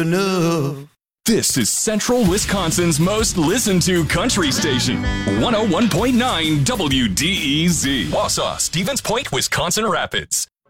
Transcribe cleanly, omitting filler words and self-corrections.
enough. This is Central Wisconsin's most listened to country station, 101.9 WDEZ. Wausau, Stevens Point, Wisconsin Rapids.